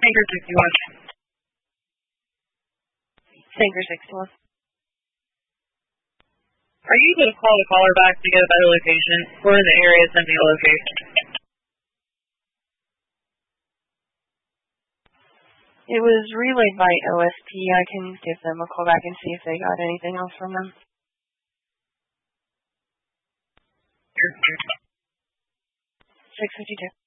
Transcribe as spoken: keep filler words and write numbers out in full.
Anchor sixty-one. Anchor sixty-one. Are you able to call the caller back to get a better location? We're in the area sending a location. It was relayed by O S P. I can give them a call back and see if they got anything else from them. six fifty-two.